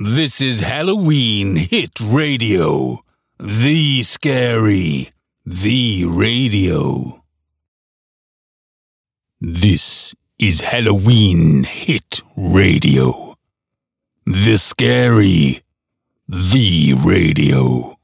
This is Halloween Hit Radio. The Scary, the radio. This is Halloween Hit Radio. The Scary, the radio.